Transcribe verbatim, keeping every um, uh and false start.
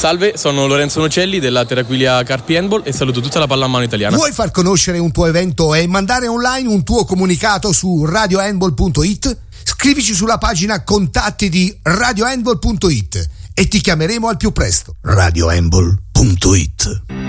Salve, sono Lorenzo Nocelli della Terraquilia Carpi Handball e saluto tutta la pallamano italiana. Vuoi far conoscere un tuo evento e mandare online un tuo comunicato su radio handball punto it? Scrivici sulla pagina contatti di radio handball punto it e ti chiameremo al più presto. radio handball punto it